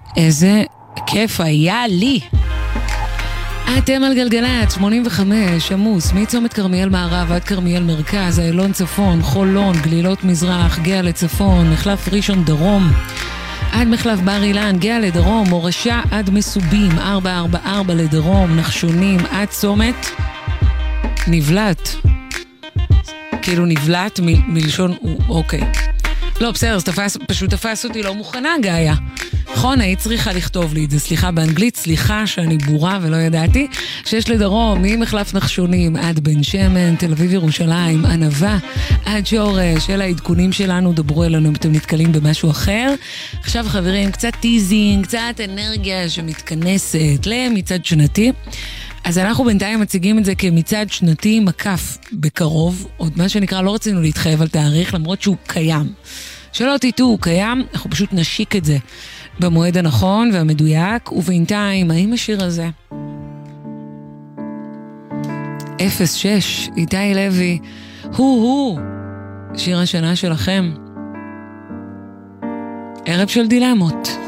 איזה כיף היה לי. אתם על גלגלת 85 עמוס מצומת כרמיאל מערב עד כרמיאל מרכז, איילון צפון, חולון, גלילות מזרח, גאה לצפון, מחלף ראשון דרום עד מחלף בר אילן, גאה לדרום, מורשה עד מסובים, 444 לדרום, נחשונים עד צומת נבלט, כאילו נבלט מלשון אוקיי. לא, בסדר, אז פשוט תפס אותי לא מוכנה, גאיה. נכון, היית צריכה לכתוב לי את זה, סליחה באנגלית, סליחה שאני בורה ולא ידעתי, שיש לדרום, ממחלף נחשונים עד בן שמן, תל אביב ירושלים, ענבה, עד שורש, אלה העדכונים שלנו, דברו אלינו אם אתם נתקלים במשהו אחר. עכשיו חברים, קצת טיזינג, קצת אנרגיה שמתכנסת למצעד שנתי. אז אנחנו בינתיים מציגים את זה כמצעד שנתי מקף בקרוב, עוד מה שנקרא, לא רצינו להתחייב על תאריך, למרות שהוא קיים. שלא תיתו, הוא קיים, אנחנו פשוט נשיק את זה במועד הנכון והמדויק, ובינתיים, האם השיר הזה? 06, איתי לוי, הוא, שיר השנה שלכם. ערב של דילמות.